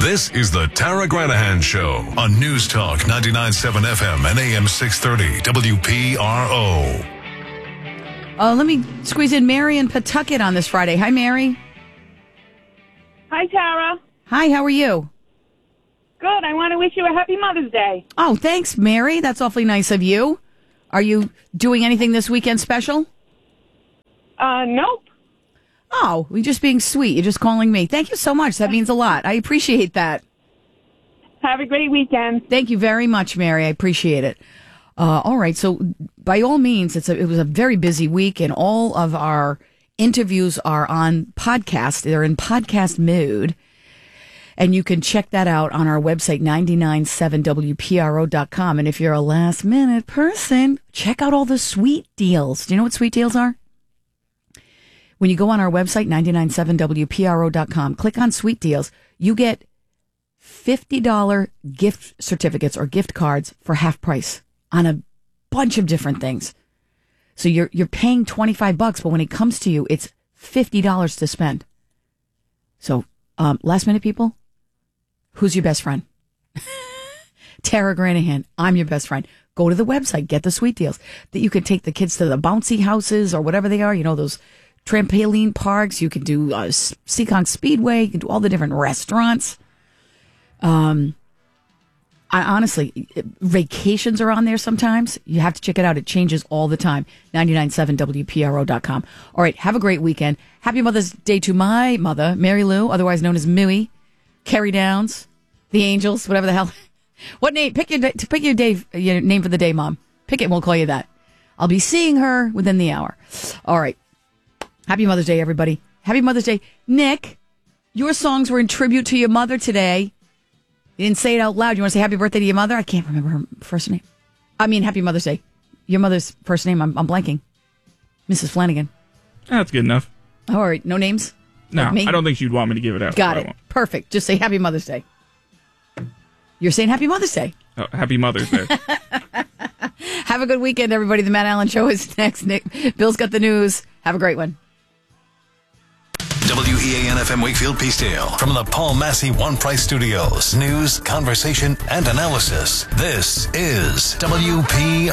This is the Tara Granahan Show on News Talk 99.7 FM and AM 630 WPRO. Let me squeeze in Mary in Pawtucket on this Friday. Hi, Mary. Hi, Tara. Hi, how are you? Good. I want to wish you a happy Mother's Day. Oh, thanks, Mary. That's awfully nice of you. Are you doing anything this weekend special? Nope. Oh, you're just being sweet. You're just calling me. Thank you so much. That means a lot. I appreciate that. Have a great weekend. Thank you very much, Mary. I appreciate it. All right. So by all means, it was a very busy week, and all of our interviews are on podcast. They're in podcast mode. And you can check that out on our website, 997wpro.com. And if you're a last minute person, check out all the sweet deals. Do you know what sweet deals are? When you go on our website, 997wpro.com, click on Sweet Deals, you get $50 gift certificates or gift cards for half price on a bunch of different things. So you're paying $25, but when it comes to you, it's $50 to spend. So, last minute people, who's your best friend? Tara Granahan, I'm your best friend. Go to the website, get the Sweet Deals. That you can take the kids to the bouncy houses or whatever they are, you know, those trampoline parks. You can do Seekonk Speedway. You can do all the different restaurants. I honestly, vacations are on there sometimes. You have to check it out. It changes all the time. 997wpro.com. All right, have a great weekend. Happy Mother's Day to my mother, Mary Lou, otherwise known as Mooey, Carrie Downs, the Angels, whatever the hell. What name? Pick your name for the day, Mom. Pick it, we'll call you that. I'll be seeing her within the hour. All right. Happy Mother's Day, everybody. Happy Mother's Day. Nick, your songs were in tribute to your mother today. You didn't say it out loud. You want to say happy birthday to your mother? I can't remember her first name. I mean, happy Mother's Day. Your mother's first name, I'm blanking. Mrs. Flanagan. That's good enough. All right, no names? No, like I don't think she'd want me to give it out. Got it. Perfect. Just say happy Mother's Day. You're saying happy Mother's Day. Oh, happy Mother's Day. Have a good weekend, everybody. The Matt Allen Show is next. Nick, Bill's got the news. Have a great one. WEAN-FM Wakefield Peacedale from the Paul Massey One Price Studios. News, conversation, and analysis. This is WPRO,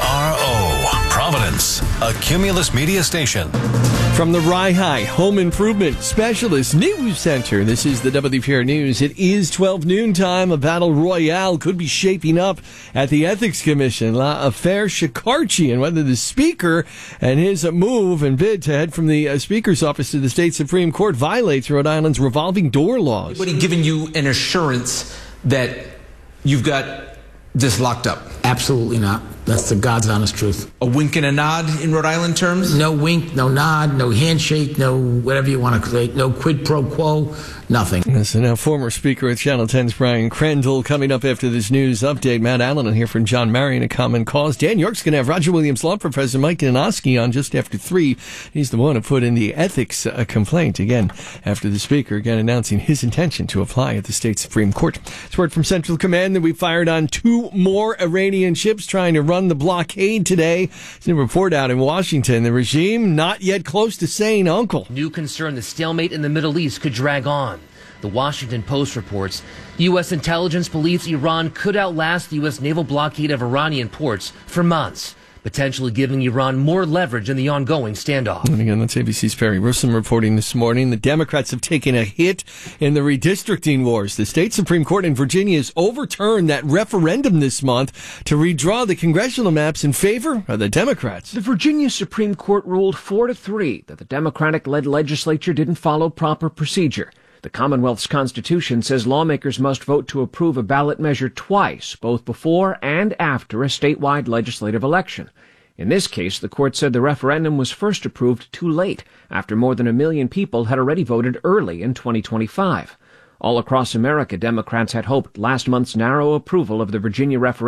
Providence, a Cumulus media station. From the Rye Home Improvement Specialist News Center, this is the WPRO News. It is 12 noon time. A battle royale could be shaping up at the Ethics Commission. La Affaire Shekarchi, and whether the Speaker and his move and bid to head from the Speaker's office to the state Supreme Court violates Rhode Island's revolving door laws. Anybody giving you an assurance that you've got this locked up? Absolutely not. That's the God's honest truth. A wink and a nod in Rhode Island terms? No wink, no nod, no handshake, no whatever you want to create, no quid pro quo, nothing. So now former Speaker with Channel 10's Brian Crandall coming up after this news update. Matt Allen will hear from John Marion at Common Cause. Dan York's going to have Roger Williams Law Professor Mike Nanoski on just after 3. He's the one who put in the ethics complaint, again, after the Speaker, again, announcing his intention to apply at the state Supreme Court. It's word from Central Command that we fired on 2 more Iranian ships trying to run the blockade today. There's a report out in Washington. The regime not yet close to saying uncle. New concern the stalemate in the Middle East could drag on. The Washington Post reports U.S. intelligence believes Iran could outlast the U.S. naval blockade of Iranian ports for months, potentially giving Iran more leverage in the ongoing standoff. And again, that's ABC's Perry Russom reporting this morning. The Democrats have taken a hit in the redistricting wars. The state Supreme Court in Virginia has overturned that referendum this month to redraw the congressional maps in favor of the Democrats. The Virginia Supreme Court ruled 4-3 that the Democratic-led legislature didn't follow proper procedure. The Commonwealth's Constitution says lawmakers must vote to approve a ballot measure twice, both before and after a statewide legislative election. In this case, the court said the referendum was first approved too late, after more than 1 million people had already voted early in 2025. All across America, Democrats had hoped last month's narrow approval of the Virginia referendum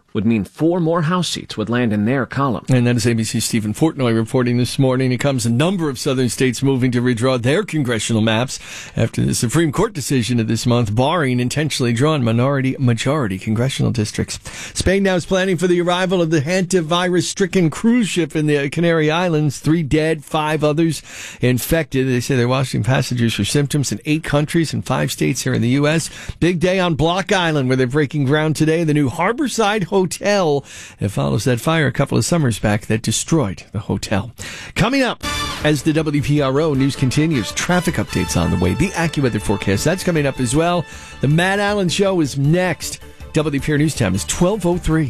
would mean 4 more House seats would land in their column. And that is ABC's Stephen Portnoy reporting this morning. It comes a number of southern states moving to redraw their congressional maps after the Supreme Court decision of this month barring intentionally drawn minority-majority congressional districts. Spain now is planning for the arrival of the hantavirus-stricken cruise ship in the Canary Islands. 3 dead, 5 others infected. They say they're watching passengers for symptoms in 8 countries and 5 states here in the U.S. Big day on Block Island, where they're breaking ground today. The new Harborside Hotel. It follows that fire a couple of summers back that destroyed the hotel. Coming up, as the WPRO news continues, traffic updates on the way. The AccuWeather forecast, that's coming up as well. The Matt Allen Show is next. WPR News Time is 12:03.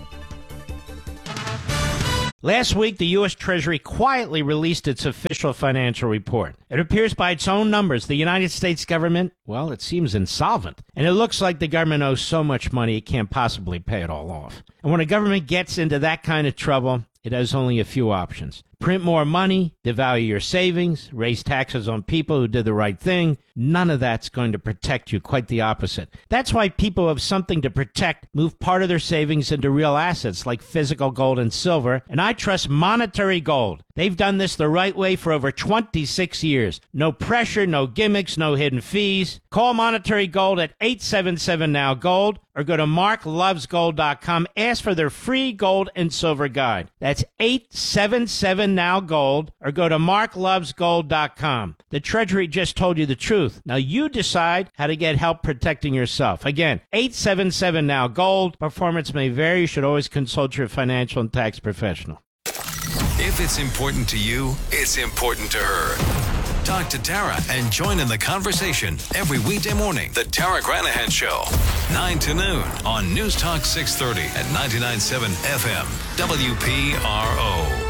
Last week, the U.S. Treasury quietly released its official financial report. It appears by its own numbers, the United States government, well, it seems insolvent. And it looks like the government owes so much money it can't possibly pay it all off. And when a government gets into that kind of trouble, it has only a few options. Print more money, devalue your savings, raise taxes on people who did the right thing. None of that's going to protect you, quite the opposite. That's why people who have something to protect move part of their savings into real assets like physical gold and silver, and I trust Monetary Gold. They've done this the right way for over 26 years. No pressure, no gimmicks, no hidden fees. Call Monetary Gold at 877-NOW-GOLD or go to marklovesgold.com. Ask for their free gold and silver guide. That's 877-NOW-GOLD or go to marklovesgold.com. The Treasury just told you the truth. Now you decide how to get help protecting yourself. Again, 877-NOW-GOLD. Performance may vary. You should always consult your financial and tax professional. If it's important to you, it's important to her. Talk to Tara and join in the conversation every weekday morning. The Tara Granahan Show, 9 to noon on News Talk 630 at 99.7 FM, WPRO.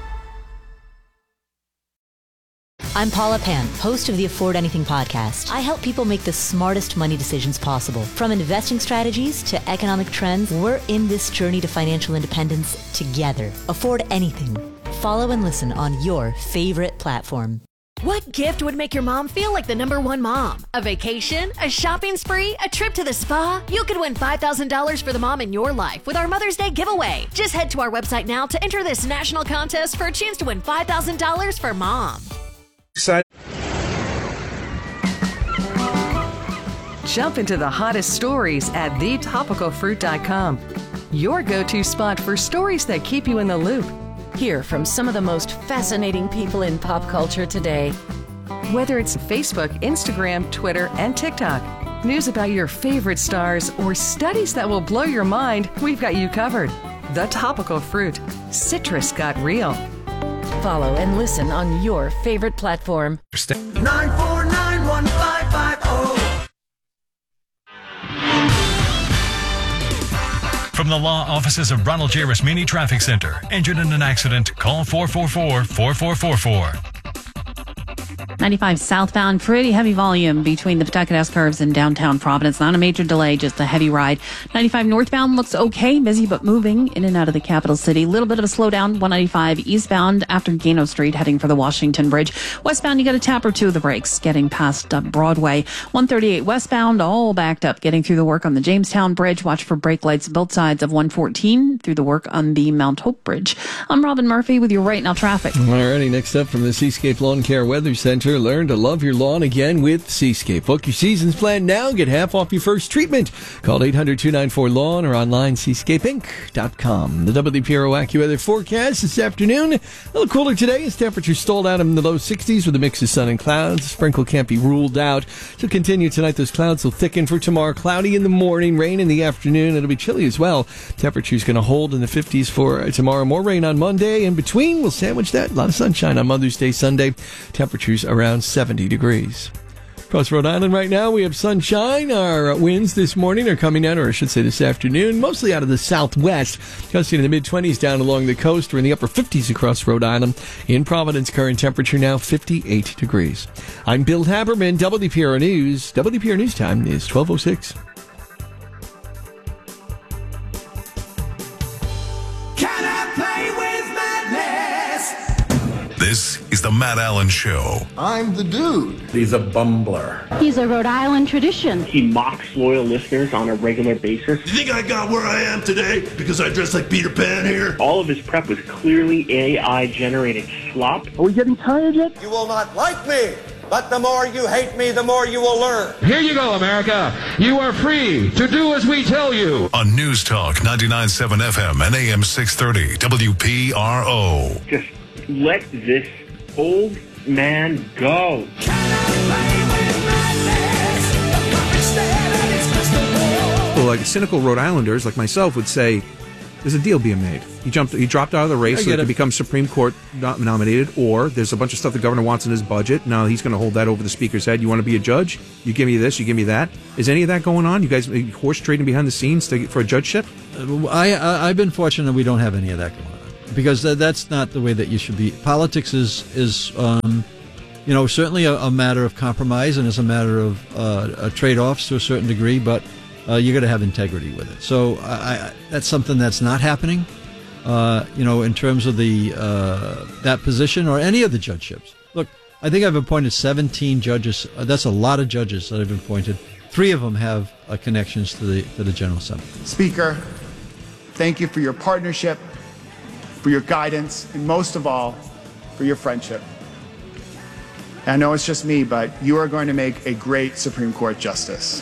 I'm Paula Pan, host of the Afford Anything podcast. I help people make the smartest money decisions possible. From investing strategies to economic trends, we're in this journey to financial independence together. Afford Anything. Follow and listen on your favorite platform. What gift would make your mom feel like the #1 mom? A vacation? A shopping spree? A trip to the spa? You could win $5,000 for the mom in your life with our Mother's Day giveaway. Just head to our website now to enter this national contest for a chance to win $5,000 for mom. Jump into the hottest stories at thetopicalfruit.com. Your go-to spot for stories that keep you in the loop. Hear from some of the most fascinating people in pop culture today. Whether it's Facebook, Instagram, Twitter, and TikTok, news about your favorite stars, or studies that will blow your mind, we've got you covered. The Topical Fruit. Citrus got real. Follow and listen on your favorite platform. 949-1550. From the law offices of Ronald J. Rasmini Traffic Center. Injured in an accident? Call 444-4444. 95 southbound, pretty heavy volume between the Pawtucket curves and downtown Providence. Not a major delay, just a heavy ride. 95 northbound looks okay, busy but moving in and out of the capital city. A little bit of a slowdown. 195 eastbound after Gano Street, heading for the Washington Bridge. Westbound, you got a tap or two of the brakes getting past Broadway. 138 westbound, all backed up, getting through the work on the Jamestown Bridge. Watch for brake lights both sides of 114 through the work on the Mount Hope Bridge. I'm Robin Murphy with your Right Now traffic. Alrighty, next up from the Seascape Lawn Care Weather Center. Learn to love your lawn again with Seascape. Book your season's plan now. Get half off your first treatment. Call 800-294-LAWN or online seascapeinc.com. The WPRO AccuWeather forecast this afternoon. A little cooler today as temperatures stalled out in the low 60s with a mix of sun and clouds. A sprinkle can't be ruled out. So continue tonight. Those clouds will thicken for tomorrow. Cloudy in the morning, rain in the afternoon. It'll be chilly as well. Temperature's going to hold in the 50s for tomorrow. More rain on Monday. In between, we'll sandwich that. A lot of sunshine on Mother's Day Sunday. Temperatures around 70 degrees. Across Rhode Island right now, we have sunshine. Our winds this morning are coming out, or I should say this afternoon, mostly out of the southwest. Gusting in the mid-20s down along the coast. We're in the upper 50s across Rhode Island. In Providence, current temperature now 58 degrees. I'm Bill Haberman, WPRO News. WPRO News time is 12:06. Can I play with madness? This is the The Matt Allen Show. I'm the dude. He's a bumbler. He's a Rhode Island tradition. He mocks loyal listeners on a regular basis. You think I got where I am today because I dress like Peter Pan here? All of his prep was clearly AI-generated slop. Are we getting tired yet? You will not like me, but the more you hate me, the more you will learn. Here you go, America. You are free to do as we tell you. On News Talk 99.7 FM and AM 630 WPRO. Just let this old man go. Well, like cynical Rhode Islanders like myself would say, there's a deal being made. He dropped out of the race so he could become Supreme Court nominated, or there's a bunch of stuff the governor wants in his budget. Now he's going to hold that over the speaker's head. You want to be a judge? You give me this, you give me that. Is any of that going on? You guys horse trading behind the scenes for a judgeship? I've been fortunate we don't have any of that going on, because that's not the way that you should be. Politics is certainly a matter of compromise, and it's a matter of trade-offs to a certain degree, but you got to have integrity with it. So that's something that's not happening, in terms of that position or any of the judgeships. Look, I think I've appointed 17 judges. That's a lot of judges that I've appointed. 3 of them have connections to the General Assembly. Speaker, thank you for your partnership, for your guidance, and most of all, for your friendship. And I know it's just me, but you are going to make a great Supreme Court justice.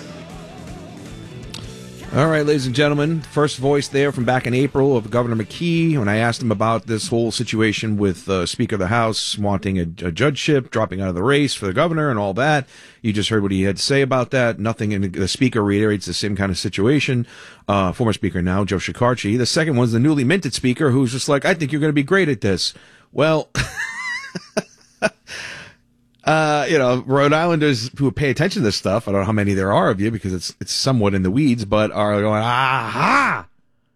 All right, ladies and gentlemen, first voice there from back in April of Governor McKee when I asked him about this whole situation with Speaker of the House wanting a judgeship, dropping out of the race for the governor and all that. You just heard what he had to say about that. Nothing, and the Speaker reiterates the same kind of situation. Former Speaker now, Joe Shekarchi. The second one's the newly minted Speaker who's just like, I think you're going to be great at this. Well... Rhode Islanders who pay attention to this stuff, I don't know how many there are of you because it's somewhat in the weeds, but are going, aha!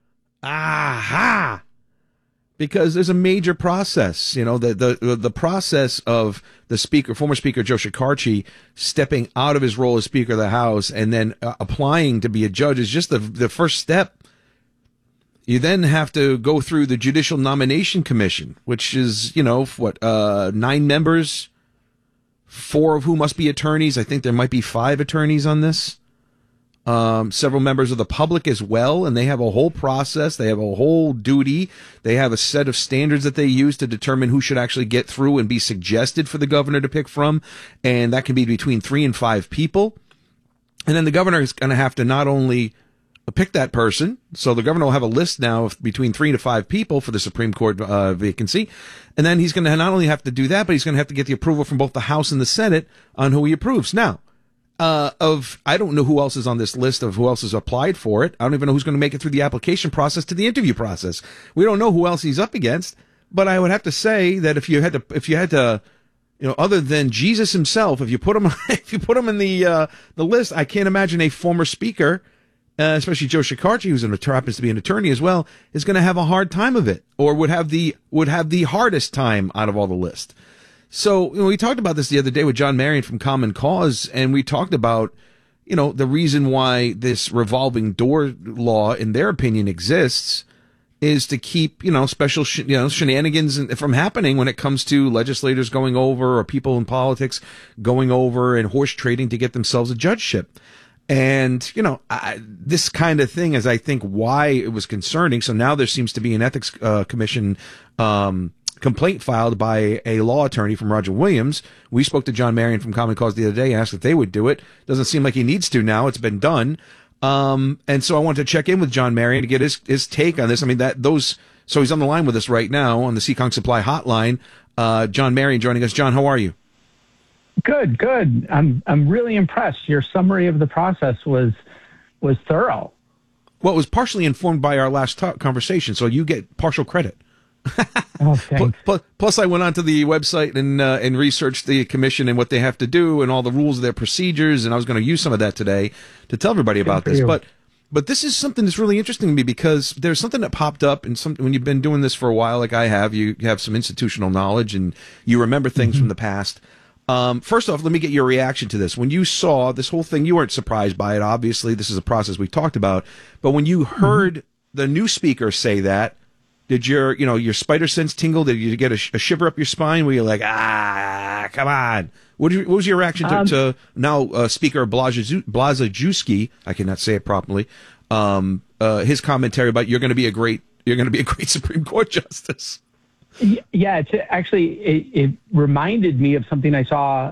Because there's a major process, the process of the former Speaker Joe Shekarchi stepping out of his role as Speaker of the House and then applying to be a judge is just the first step. You then have to go through the Judicial Nomination Commission, which is, 9 members, 4 of whom must be attorneys. I think there might be 5 attorneys on this. Several members of the public as well, and they have a whole process. They have a whole duty. They have a set of standards that they use to determine who should actually get through and be suggested for the governor to pick from, and that can be between 3 and 5 people. And then the governor is going to have to not only pick that person, so the governor will have a list now of between 3 to 5 people for the Supreme Court vacancy, and then he's going to not only have to do that, but he's going to have to get the approval from both the House and the Senate on who he approves. Now, I don't know who else is on this list of who else has applied for it. I don't even know who's going to make it through the application process to the interview process. We don't know who else he's up against, but I would have to say that if you had to, other than Jesus himself, if you put him in the list, I can't imagine a former speaker, especially Joe Shekarchi, who's happens to be an attorney as well, is going to have a hard time of it, or would have the hardest time out of all the list. So we talked about this the other day with John Marion from Common Cause, and we talked about the reason why this revolving door law, in their opinion, exists is to keep special shenanigans from happening when it comes to legislators going over or people in politics going over and horse trading to get themselves a judgeship. And, this kind of thing is, I think, why it was concerning. So now there seems to be an ethics commission complaint filed by a law attorney from Roger Williams. We spoke to John Marion from Common Cause the other day and asked if they would do it. Doesn't seem like he needs to now. It's been done. And so I wanted to check in with John Marion to get his take on this. I mean, so he's on the line with us right now on the Seekonk Supply hotline. John Marion joining us. John, how are you? Good. I'm really impressed. Your summary of the process was thorough. Well, it was partially informed by our last conversation, so you get partial credit. Oh, thanks. Plus, I went onto the website and researched the commission and what they have to do and all the rules of their procedures, and I was going to use some of that today to tell everybody about this. But this is something that's really interesting to me because there's something that popped up, and when you've been doing this for a while, like I have, you have some institutional knowledge and you remember things from the past. First off, let me get your reaction to this. When you saw this whole thing, you weren't surprised by it. Obviously, this is a process we talked about. But when you heard the new speaker say that, Did your spider sense tingle? Did you get a shiver up your spine where you're like, come on? What was your reaction to now Speaker Blazejewski? I cannot say it properly. His commentary about you're going to be a great Supreme Court justice. Yeah, it reminded me of something I saw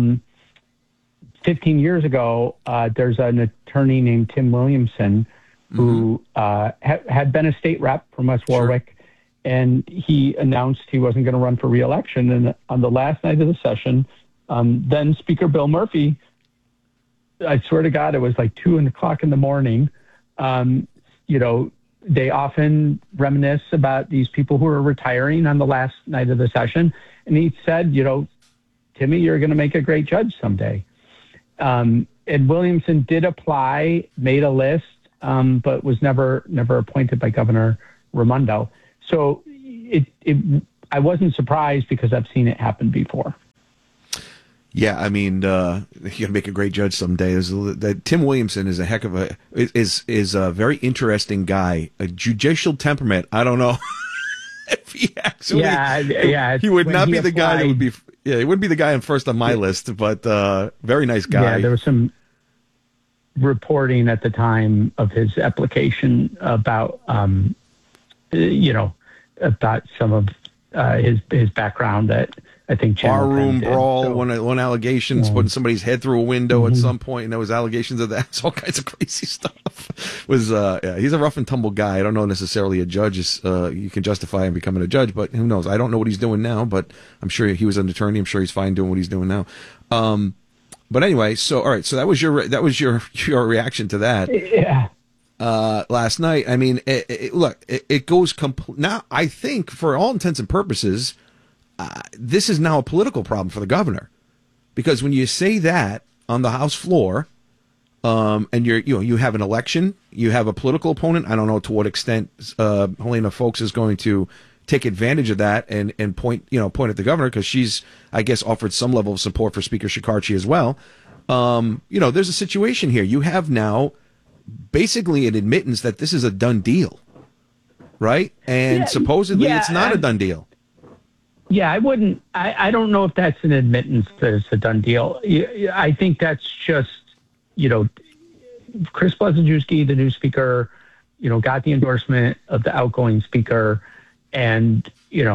15 years ago. There's an attorney named Tim Williamson who had been a state rep from West Warwick, and he announced he wasn't going to run for re-election. And on the last night of the session, then Speaker Bill Murphy, I swear to God, it was like 2:00 in the morning. They often reminisce about these people who are retiring on the last night of the session. And he said, Timmy, you're going to make a great judge someday. And Williamson did apply, made a list, but was never appointed by Governor Raimondo. So I wasn't surprised because I've seen it happen before. Yeah, I mean, you're gonna make a great judge someday. Tim Williamson is is a very interesting guy, a judicial temperament. I don't know if he actually. Yeah. He would not be the guy that would be. Yeah, he wouldn't be the guy first on my list, but very nice guy. Yeah, there was some reporting at the time of his application about about some of his background that I think barroom brawl. So, one allegations putting somebody's head through a window at some point, and there was allegations of that. So all kinds of crazy stuff. He's a rough and tumble guy. I don't know necessarily a judge is you can justify him becoming a judge, but who knows? I don't know what he's doing now, but I'm sure he was an attorney. I'm sure he's fine doing what he's doing now. But anyway, so all right, so that was your reaction to that. Yeah. Last night. I mean, it goes now. I think for all intents and purposes, this is now a political problem for the governor, because when you say that on the House floor, and you have an election, you have a political opponent. I don't know to what extent Helena Foulkes is going to take advantage of that and point at the governor, because she's, I guess, offered some level of support for Speaker Shekarchi as well. There's a situation here. You have now basically an admittance that this is a done deal, right? And supposedly it's not a done deal. Yeah, I don't know if that's an admittance that it's a done deal. I think that's just, Chris Blazejewski, the new speaker, got the endorsement of the outgoing speaker, and,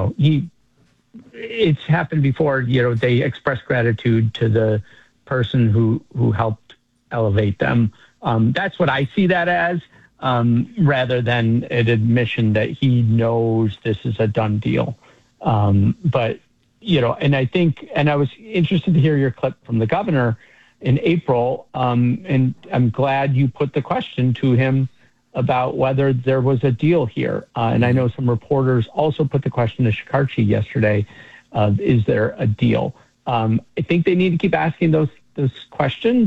it's happened before, they express gratitude to the person who helped elevate them. That's what I see that as, rather than an admission that he knows this is a done deal. But, and I was interested to hear your clip from the governor in April. And I'm glad you put the question to him about whether there was a deal here. And I know some reporters also put the question to Shekarchi yesterday, is there a deal? I think they need to keep asking those questions,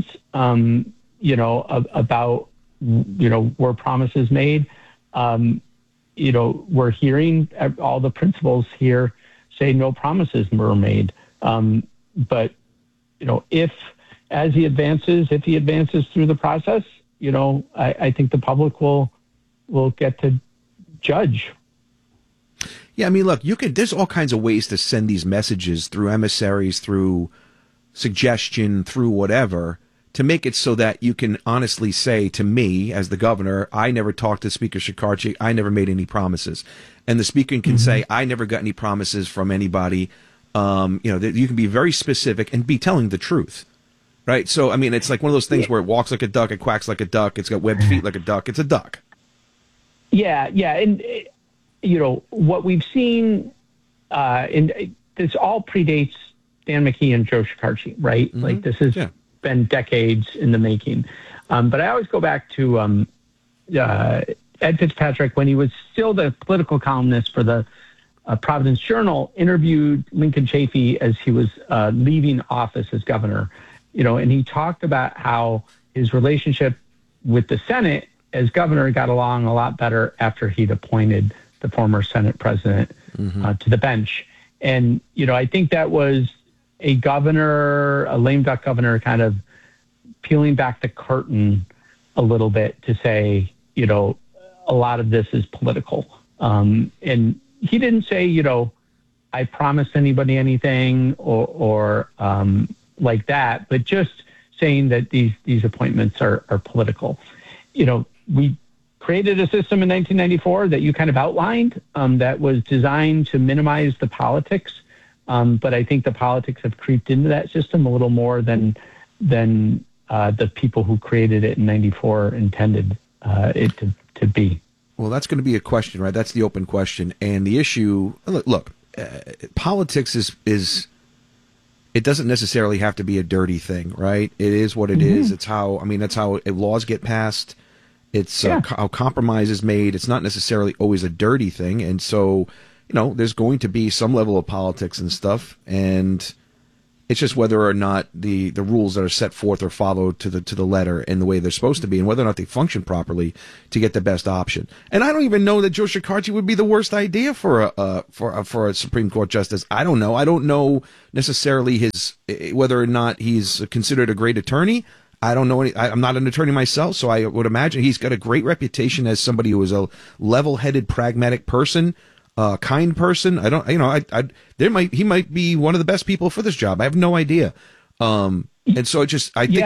about, were promises made? We're hearing all the principals here say no promises were made. But, if he advances through the process, I think the public will get to judge. Yeah, I mean, look, there's all kinds of ways to send these messages through emissaries, through suggestion, through whatever, to make it so that you can honestly say to me, as the governor, I never talked to Speaker Shekarchi, I never made any promises. And the speaker can say, I never got any promises from anybody. You can be very specific and be telling the truth, right? So, I mean, it's like one of those things where it walks like a duck, it quacks like a duck, it's got webbed feet like a duck, it's a duck. Yeah, and, what we've seen, and this all predates Dan McKee and Joe Shekarchi, right? Mm-hmm. Like, this has been decades in the making. But I always go back to Ed Fitzpatrick, when he was still the political columnist for the Providence Journal, interviewed Lincoln Chafee as he was leaving office as governor, and he talked about how his relationship with the Senate as governor got along a lot better after he'd appointed the former Senate president to the bench. And, I think that was a governor, a lame duck governor, kind of peeling back the curtain a little bit to say, a lot of this is political. And he didn't say, I promised anybody anything or like that, but just saying that these appointments are political. We created a system in 1994 that you kind of outlined that was designed to minimize the politics. But I think the politics have creeped into that system a little more than the people who created it in 94 intended it to be. Well, that's going to be a question, right? That's the open question. And the issue, look, politics is it doesn't necessarily have to be a dirty thing, right? It is what it is. It's how laws get passed. It's how compromise is made. It's not necessarily always a dirty thing. And so, there's going to be some level of politics and stuff. And it's just whether or not the rules that are set forth are followed to the letter and the way they're supposed to be, and whether or not they function properly to get the best option. And I don't even know that Joe Shekarchi would be the worst idea for a Supreme Court justice. I don't know. I don't know necessarily whether or not he's considered a great attorney. I don't know. I'm not an attorney myself, so I would imagine he's got a great reputation as somebody who is a level-headed, pragmatic person. Kind person. He might be one of the best people for this job. I have no idea. And so I think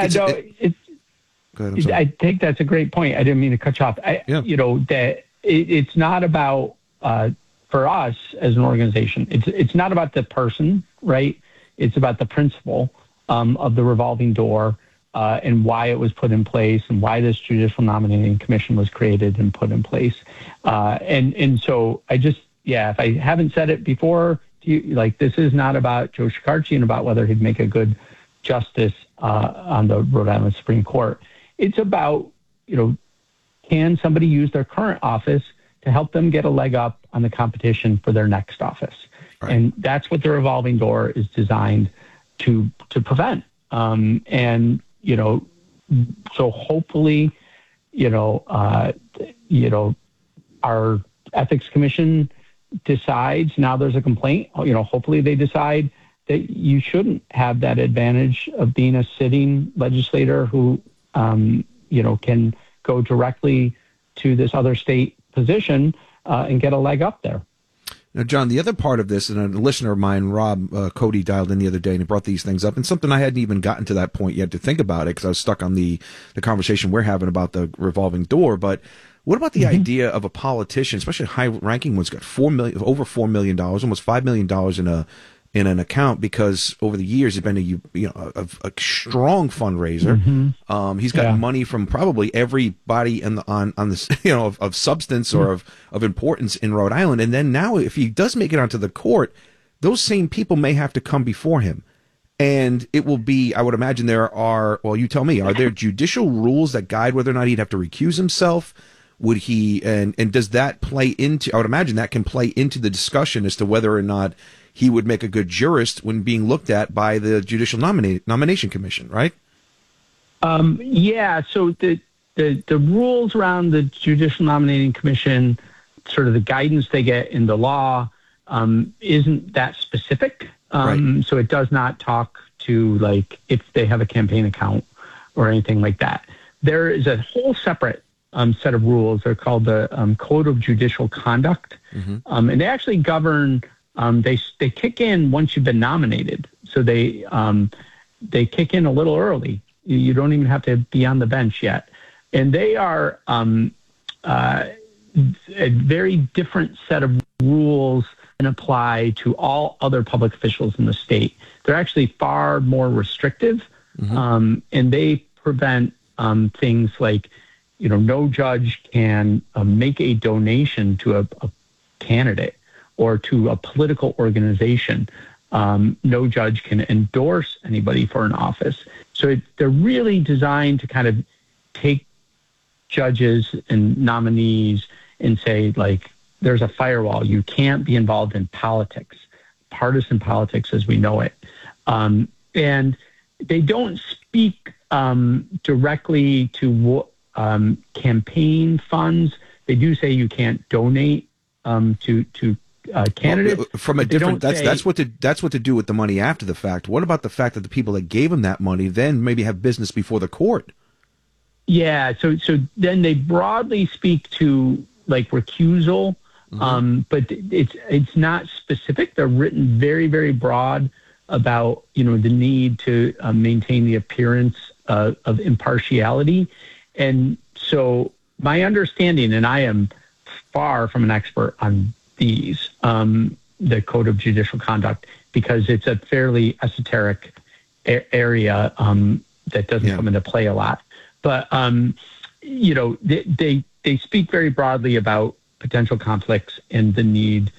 I think that's a great point. I didn't mean to cut you off. That it's not about, for us as an organization, it's not about the person, right? It's about the principle, of the revolving door, and why it was put in place and why this judicial nominating commission was created and put in place. And so if I haven't said it before, this is not about Joe Shekarchi and about whether he'd make a good justice on the Rhode Island Supreme Court. It's about, can somebody use their current office to help them get a leg up on the competition for their next office? Right. And that's what the revolving door is designed to prevent. So hopefully, our ethics commission decides now there's a complaint, hopefully they decide that you shouldn't have that advantage of being a sitting legislator who, can go directly to this other state position and get a leg up there. Now, John, the other part of this, and a listener of mine, Rob Cody, dialed in the other day and he brought these things up, and something I hadn't even gotten to that point yet to think about it because I was stuck on the conversation we're having about the revolving door, but what about the idea of a politician, especially a high-ranking one's got over $4 million, almost $5 million in an account because over the years he's been a strong fundraiser. He's got money from probably everybody on this of substance or of importance in Rhode Island. And then now, if he does make it onto the court, those same people may have to come before him. And it will be, I would imagine you tell me, are there judicial rules that guide whether or not he'd have to recuse himself? Would he, and does that play into, I would imagine that can play into the discussion as to whether or not he would make a good jurist when being looked at by the Judicial Nomination Commission, right? So the rules around the Judicial Nominating Commission, sort of the guidance they get in the law, isn't that specific. Right. So it does not talk to if they have a campaign account or anything like that. There is a whole separate set of rules. They're called the Code of Judicial Conduct, and they actually govern. They kick in once you've been nominated, so they kick in a little early. You don't even have to be on the bench yet, and they are a very different set of rules and apply to all other public officials in the state. They're actually far more restrictive, and they prevent things like, no judge can make a donation to a candidate or to a political organization. No judge can endorse anybody for an office. So they're really designed to kind of take judges and nominees and say, there's a firewall. You can't be involved in politics, partisan politics as we know it. And they don't speak directly to campaign funds. They do say you can't donate to candidates. From a different, that's what to do with the money after the fact. What about the fact that the people that gave him that money then maybe have business before the court? Yeah, so then they broadly speak to recusal But it's not specific. They're written very, very broad about, the need to maintain the appearance of impartiality. And so my understanding, and I am far from an expert on these, the Code of Judicial Conduct, because it's a fairly esoteric area that doesn't come into play a lot. But, they speak very broadly about potential conflicts and the need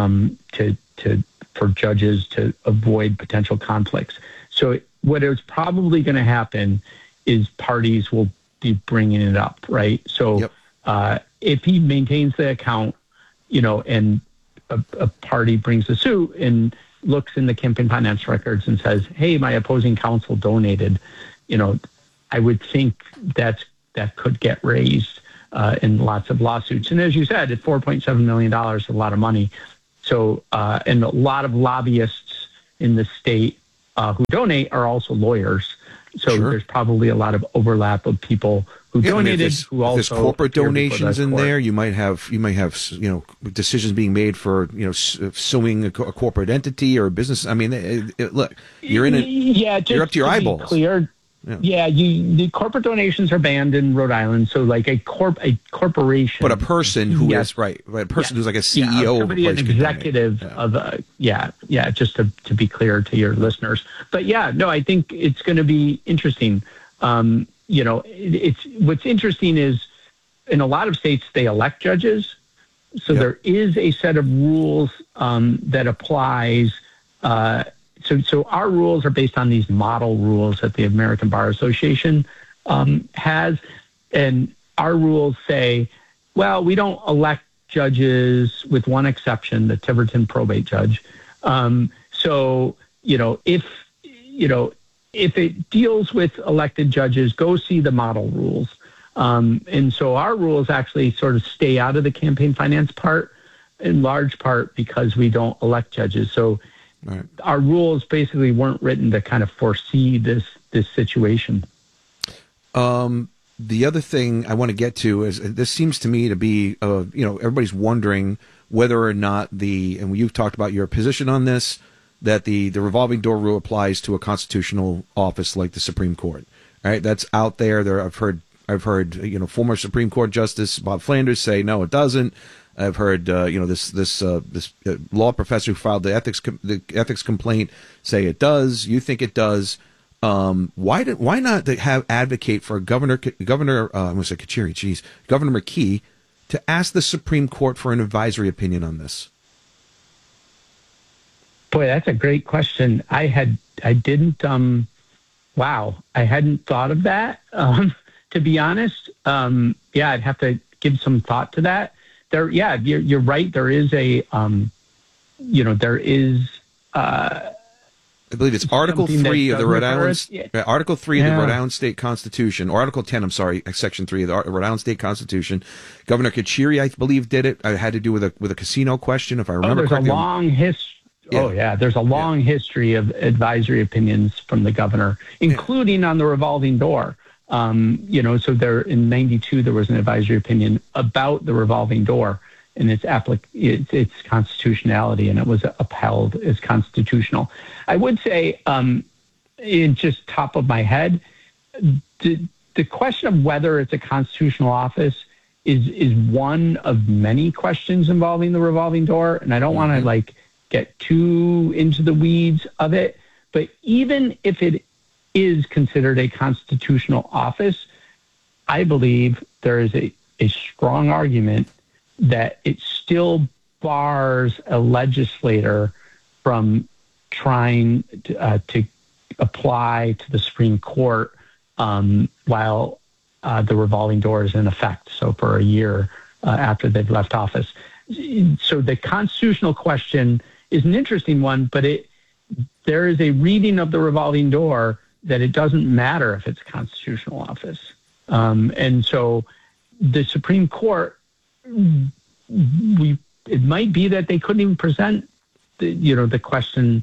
for judges to avoid potential conflicts. So what is probably going to happen is parties will be bringing it up, right? So if he maintains the account, and a party brings a suit and looks in the campaign finance records and says, hey, my opposing counsel donated, I would think that could get raised in lots of lawsuits. And as you said, at $4.7 million is a lot of money. So, and a lot of lobbyists in the state who donate are also lawyers. So there's probably a lot of overlap of people who donated. Who also there's corporate donations in there. You might have decisions being made for suing a corporate entity or a business. I mean, look, you're in it. Yeah, you're up to your eyeballs. Clear. Yeah, the corporate donations are banned in Rhode Island. So like a corporation, but a person who is right, a person who's like a CEO, somebody, an executive of just to be clear to your listeners. But I think it's going to be interesting. It's what's interesting is in a lot of states they elect judges, so there is a set of rules that applies. So our rules are based on these model rules that the American Bar Association has. And our rules say, well, we don't elect judges with one exception, the Tiverton probate judge. If it deals with elected judges, go see the model rules. And so our rules actually sort of stay out of the campaign finance part, in large part because we don't elect judges. So our rules basically weren't written to kind of foresee this situation. The other thing I want to get to is this seems to me to be, everybody's wondering whether or not and you've talked about your position on this, that the revolving door rule applies to a constitutional office like the Supreme Court. All right, that's out there. I've heard former Supreme Court Justice Bob Flanders say no, it doesn't. I've heard this law professor who filed the ethics complaint say it does. You think it does? Why not advocate for Governor McKee to ask the Supreme Court for an advisory opinion on this? Boy, that's a great question. I hadn't thought of that. To be honest, I'd have to give some thought to that. You're right. There is I believe it's Article 3 of the Rhode Island, Article 3 of the Rhode Island State Constitution, or Article 10, I'm sorry, Section 3 of the Rhode Island State Constitution. Governor Carcieri, I believe, did it. It had to do with a casino question, if I remember correctly. There's a long history. There's a long history of advisory opinions from the governor, including on the revolving door. So there in '92 there was an advisory opinion about the revolving door and its constitutionality, and it was upheld as constitutional. I would say, in just top of my head, the question of whether it's a constitutional office is one of many questions involving the revolving door, and I don't want to get too into the weeds of it. But even if it is considered a constitutional office, I believe there is a strong argument that it still bars a legislator from trying to apply to the Supreme Court while the revolving door is in effect, so for a year after they've left office. So the constitutional question is an interesting one, but there is a reading of the revolving door that it doesn't matter if it's a constitutional office. And so the Supreme Court, it might be that they couldn't even present the question,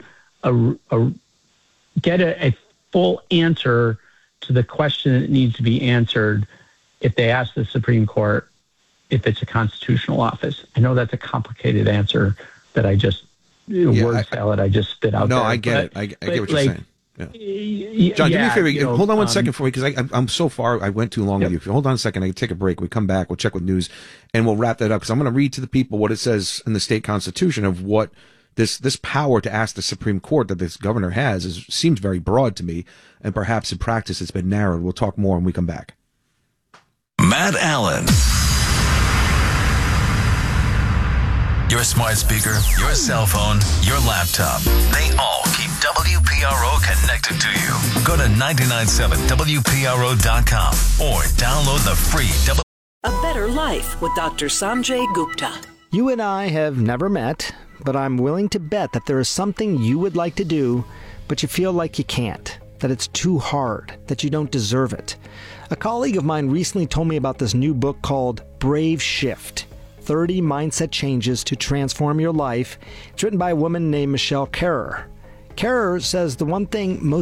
get a full answer to the question that needs to be answered if they ask the Supreme Court, if it's a constitutional office? I know that's a complicated answer that I just salad I just spit out. No, there, I get it. I get what you're saying. Yeah. John, do me a favor. Hold on 1 second for me, because I'm so far. I went too long with you. If you hold on a second, I can take a break. We come back. We'll check with news, and we'll wrap that up. Because I'm going to read to the people what it says in the state constitution of what this power to ask the Supreme Court that this governor has seems very broad to me, and perhaps in practice it's been narrowed. We'll talk more when we come back. Matt Allen. Your smart speaker, your cell phone, your laptop. They all keep WPRO connected to you. Go to 997WPRO.com or download the free A Better Life with Dr. Sanjay Gupta. You and I have never met, but I'm willing to bet that there is something you would like to do, but you feel like you can't, that it's too hard, that you don't deserve it. A colleague of mine recently told me about this new book called Brave Shift, 30 Mindset Changes to Transform Your Life. It's written by a woman named Michelle Carrer. Carrer says the one thing most